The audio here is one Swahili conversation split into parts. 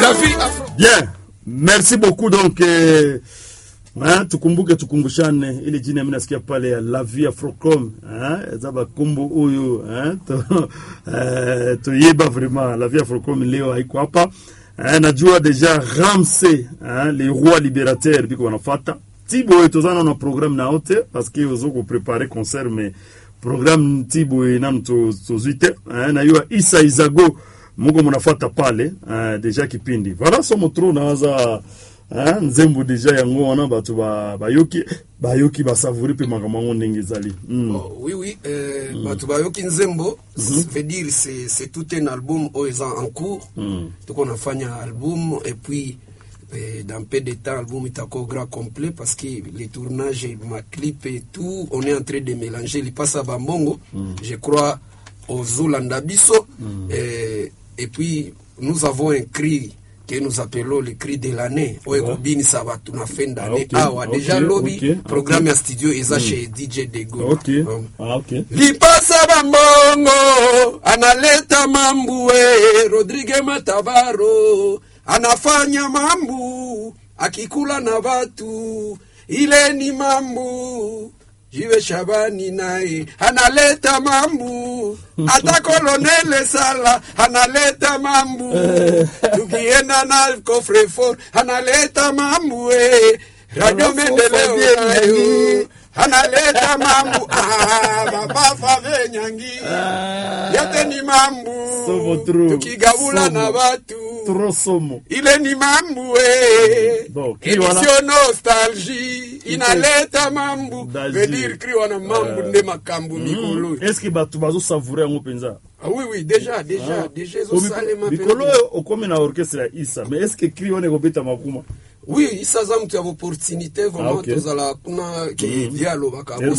La vie Afro. Bien, merci beaucoup. Donc tukumbushane ile jina mimi nasikia pale ya La Vie Afrocom, zaba kombo oyo, to yeba vraiment La Vie Afrocom leo haiko hapa. Najua deja Ramsey, les rois libérateurs biko wanafuata. Tibo tozana na programme na hote parce que ozoko préparer concert mais programme Tibo inam to zuite, na yua Isa Izago mugo mnafuata pale, deja kipindi. Voilà somo tro naza nzembo deja yango wana batu bayoki basavuri pe makambo ndenge zali. Oui, batu bayoki nzembo, veut dire c'est tout un album en cours. Donc on a fait un album et puis dans peu de temps l'album est encore grand complet parce que les tournages, ma clip et tout, on est en train de mélanger. Il passe à Bambongo, je crois au Zolanda Bisso, et puis nous avons un cri que nous appelons le cri de l'année. Oekobini ça va tout na fin d'année. Déjà lobby programme à studio eza chez DJ Dego. Li pasa Bambongo analeta mambuwe Rodrigue Matavaro anafanya mambu akikula na watu ile ni mambu Jive Shabani nae analeta mambu ata Colonel Sala analeta mambu tukienda na coffre fort analeta mambu Radio Mendeleo nayo analeta mambu baba Fave Nyangi yote ni mambu tukigabula na watu Trosomo ile ni mambu émission nostalgie inaleta mambu veut dire cri wana mambu nde makambu mikolo. Est-ce que batu bazo savourer ngo penza? Oui, déjà zo salema mikolo okome na orchestre ya Isa, mais est-ce que cri wana gobeta makuma? Oui, Isa zamu tu as opportunité vraiment tozala kuna ki dialo baka bo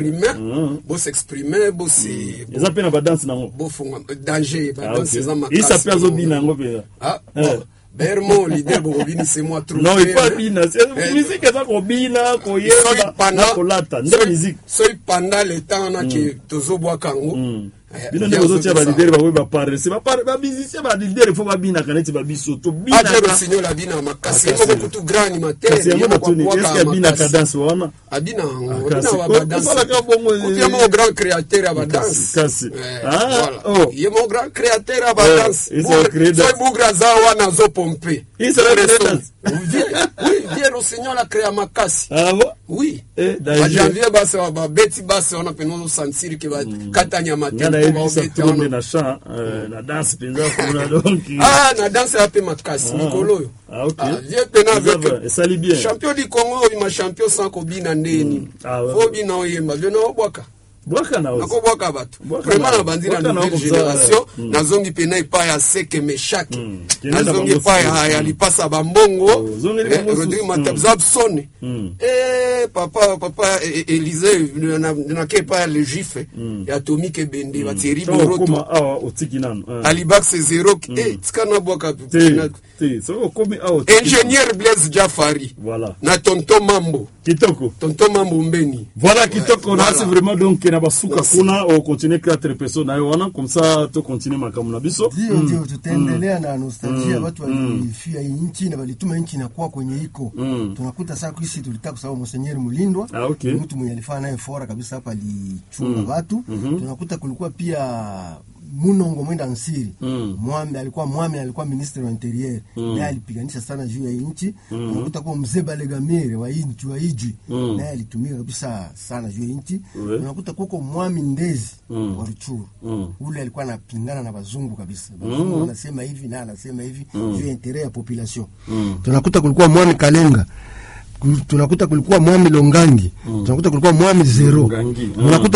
s'exprimer, bo si eza pena ba danse nango. Bo funga danger ba danse za makasi. Isa pia zo bina ngo pena. Bermo l'idée bobini c'est moi trop. Non, il pas bina, c'est musique ça ko bina ko yeba ko lata, c'est musique. C'est pendant le temps na que tozo bwa kango. Bino ndio zote ba leader ba weba parler, c'est ba musicien ba leader faut ba bina kaneti ba biso to bina. Ajero signor la bina makasi ko kutu grand animateur. C'est moi tu est-ce que bina cadence wana? Abina wa danse. Kutia mo grand créateur à ba danse. Kasi. Voilà. Il est mon grand créateur à ba danse. Soy bugra za wana zo pomper. Il se reste. Oui, Dieu le Seigneur l'a créé à Makasi. Ah bon? Oui. En janvier basi ba beti basi on a peno sentir que ba katanya matin. Na chant na danse penza kuna donc na danse ape makasi mikolo. Vieux pena avec ça lit bien. Champion du Congo, ma champion sans kobina ndeni. Obina oyemba byo na obwaka. Bwaka na ozi. Nakobwaka batu. Vraiment na bandira nouvelle génération, na zongi pena ipa ya seke meshaki. Na zongi pa ya lipasa Bambongo. Rodrigue Matabzabsone. Papa Élisée na kepa le juif. Ya Tommy Kebende, ba Thierry Boroto. Alibax 0 tikana bwaka. So komi Ingénieur Blaise Jafari. Voilà. Na Tonton Mambo. Kitoko. Tonton Mambo Mbeni. Voilà Kitoko, là c'est vraiment donc na basuka kuna au continuer 4 personnes na wana comme ça to continuer makamu na biso. Ndio tutaendelea na nostalgia watu walifia nchi na walituma nchi na kwa kwenye iko. Tunakuta sasa kisi tulitaka kusahau Monseigneur Mulindwa. Mtu mwenye alifanya naye fora kabisa hapa alichunga watu. Tunakuta kulikuwa pia Munongo Mwenda Nsiri. Mwami alikuwa ministre wa interieur. Naye alipiganisha sana juu ya nchi. Tunakuta kwa Mzee Balegamire wa Ijwi. Naye alitumika kabisa sana juu ya nchi. Tunakuta kuko Mwami Ndezi wa Ruchuru. Ule alikuwa anapingana na wazungu kabisa. Wazungu wanasema hivi na anasema hivi juu ya interieur ya population. Tunakuta kulikuwa Mwami Kalenga. Tunakuta kulikuwa Mwami Longangi. Tunakuta kulikuwa Mwami Zero. Tunakuta